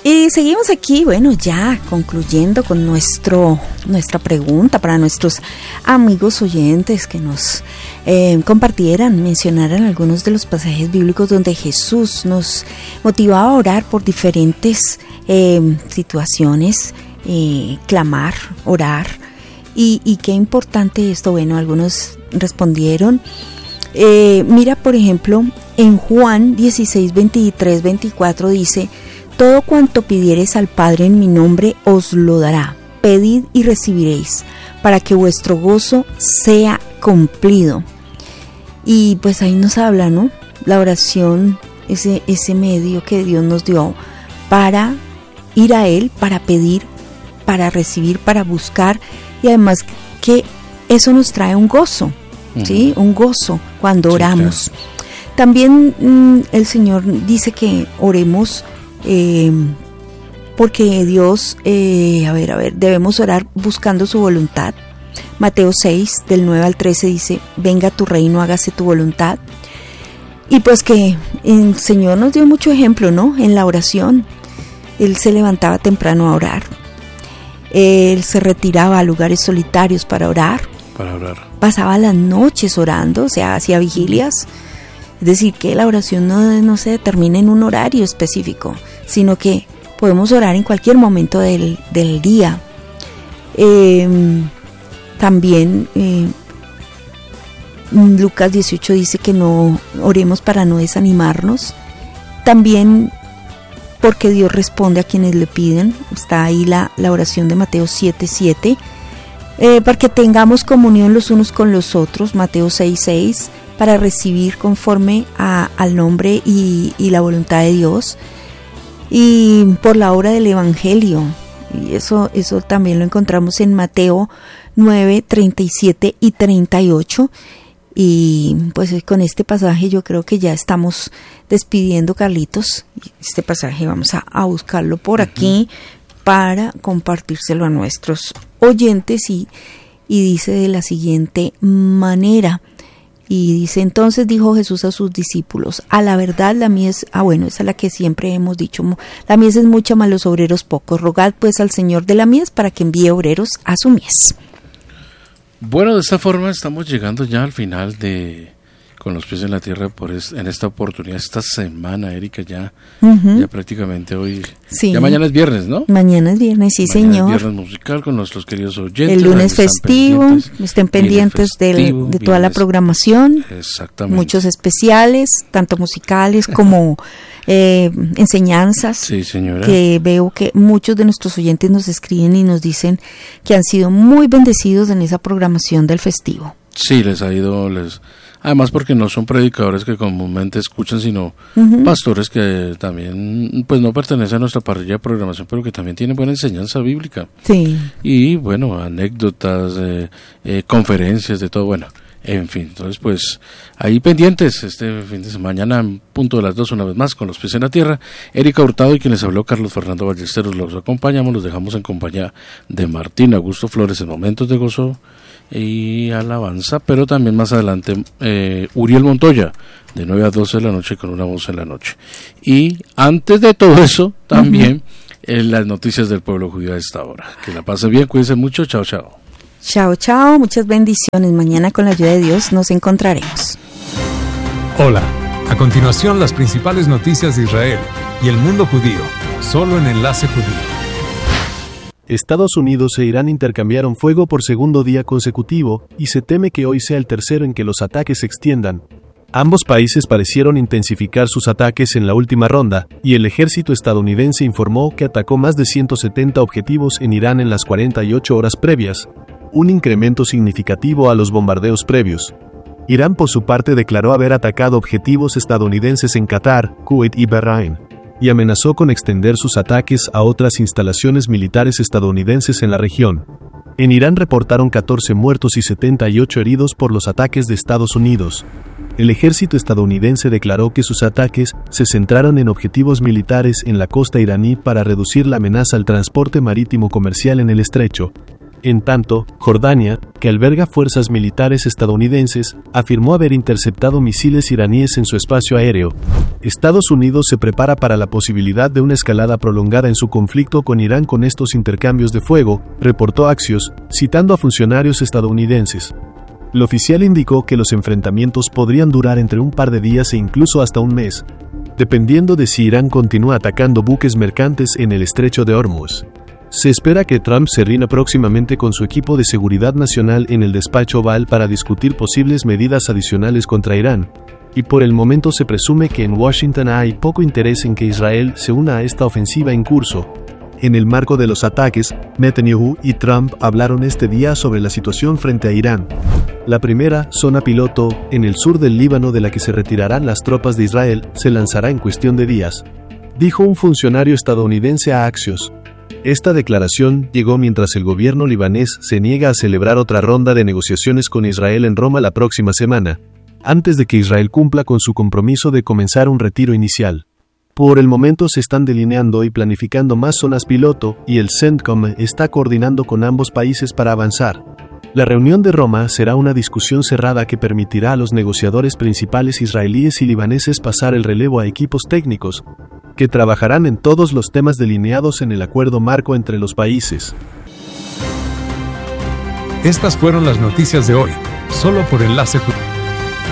Y seguimos aquí, bueno, ya concluyendo con nuestra pregunta para nuestros amigos oyentes que nos mencionaran algunos de los pasajes bíblicos donde Jesús nos motivaba a orar por diferentes situaciones, clamar, orar. Y qué importante esto. Bueno, algunos respondieron. Mira, por ejemplo, en Juan 16, 23, 24 dice: todo cuanto pidiereis al Padre en mi nombre os lo dará. Pedid y recibiréis, para que vuestro gozo sea cumplido. Y pues ahí nos habla, ¿no? La oración, ese medio que Dios nos dio para ir a Él, para pedir, para recibir, para buscar, y además que eso nos trae un gozo, ¿sí? Un gozo cuando oramos. Claro. También el Señor dice que oremos porque Dios, debemos orar buscando su voluntad. Mateo 6, del 9 al 13 dice: venga tu reino, hágase tu voluntad. Y pues que el Señor nos dio mucho ejemplo, ¿no? En la oración. Él se levantaba temprano a orar. Él se retiraba a lugares solitarios para orar. Pasaba las noches orando, o sea, hacía vigilias. Es decir, que la oración no se determina en un horario específico, sino que podemos orar en cualquier momento del día. También Lucas 18 dice que no oremos para no desanimarnos. También porque Dios responde a quienes le piden. Está ahí la oración de Mateo 7:7. Para que tengamos comunión los unos con los otros, Mateo 6:6, para recibir conforme al nombre y la voluntad de Dios, y por la obra del Evangelio. Y eso también lo encontramos en Mateo 9:37 y 38. Y pues con este pasaje yo creo que ya estamos despidiendo, Carlitos. Este pasaje vamos a buscarlo por aquí para compartírselo a nuestros oyentes, y dice de la siguiente manera. Y dice: entonces dijo Jesús a sus discípulos: a la verdad la mies, esa es la que siempre hemos dicho, la mies es mucha, mas los obreros pocos. Rogad pues al Señor de la mies para que envíe obreros a su mies. Bueno, de esta forma estamos llegando ya al final de Con los pies en la tierra en esta oportunidad, esta semana, Erika, ya prácticamente hoy. Sí. Ya mañana es viernes, ¿no? Mañana es viernes, sí, mañana señor. Es viernes musical con nuestros queridos oyentes. El lunes festivo, estén pendientes de toda la programación. Exactamente. Muchos especiales, tanto musicales como enseñanzas. Sí, señora. Que veo que muchos de nuestros oyentes nos escriben y nos dicen que han sido muy bendecidos en esa programación del festivo. Sí, les ha ido, además porque no son predicadores que comúnmente escuchan, sino pastores que también pues no pertenecen a nuestra parrilla de programación, pero que también tienen buena enseñanza bíblica. Sí. Y bueno, anécdotas, conferencias, de todo, bueno, en fin. Entonces pues ahí pendientes este fin de semana, mañana en punto de las 2 una vez más con los pies en la tierra. Erika Hurtado y quien les habló, Carlos Fernando Ballesteros, los acompañamos, los dejamos en compañía de Martín Augusto Flores en Momentos de Gozo y Alabanza, pero también más adelante Uriel Montoya de 9 a 12 de la noche con Una Voz en la Noche. Y antes de todo eso también las noticias del pueblo judío a esta hora. Que la pasen bien, cuídense mucho, chao, chao. Chao, chao, muchas bendiciones. Mañana con la ayuda de Dios nos encontraremos. Hola, a continuación las principales noticias de Israel y el mundo judío, solo en Enlace Judío. Estados Unidos e Irán intercambiaron fuego por segundo día consecutivo, y se teme que hoy sea el tercero en que los ataques se extiendan. Ambos países parecieron intensificar sus ataques en la última ronda, y el ejército estadounidense informó que atacó más de 170 objetivos en Irán en las 48 horas previas, un incremento significativo a los bombardeos previos. Irán por su parte declaró haber atacado objetivos estadounidenses en Qatar, Kuwait y Bahrein, y amenazó con extender sus ataques a otras instalaciones militares estadounidenses en la región. En Irán reportaron 14 muertos y 78 heridos por los ataques de Estados Unidos. El ejército estadounidense declaró que sus ataques se centraron en objetivos militares en la costa iraní para reducir la amenaza al transporte marítimo comercial en el estrecho. En tanto, Jordania, que alberga fuerzas militares estadounidenses, afirmó haber interceptado misiles iraníes en su espacio aéreo. Estados Unidos se prepara para la posibilidad de una escalada prolongada en su conflicto con Irán con estos intercambios de fuego, reportó Axios, citando a funcionarios estadounidenses. El oficial indicó que los enfrentamientos podrían durar entre un par de días e incluso hasta un mes, dependiendo de si Irán continúa atacando buques mercantes en el estrecho de Hormuz. Se espera que Trump se reúna próximamente con su equipo de seguridad nacional en el despacho Oval para discutir posibles medidas adicionales contra Irán, y por el momento se presume que en Washington hay poco interés en que Israel se una a esta ofensiva en curso. En el marco de los ataques, Netanyahu y Trump hablaron este día sobre la situación frente a Irán. La primera zona piloto, en el sur del Líbano de la que se retirarán las tropas de Israel, se lanzará en cuestión de días, dijo un funcionario estadounidense a Axios. Esta declaración llegó mientras el gobierno libanés se niega a celebrar otra ronda de negociaciones con Israel en Roma la próxima semana, antes de que Israel cumpla con su compromiso de comenzar un retiro inicial. Por el momento se están delineando y planificando más zonas piloto y el CENTCOM está coordinando con ambos países para avanzar. La reunión de Roma será una discusión cerrada que permitirá a los negociadores principales israelíes y libaneses pasar el relevo a equipos técnicos, que trabajarán en todos los temas delineados en el acuerdo marco entre los países. Estas fueron las noticias de hoy, solo por Enlace Judío.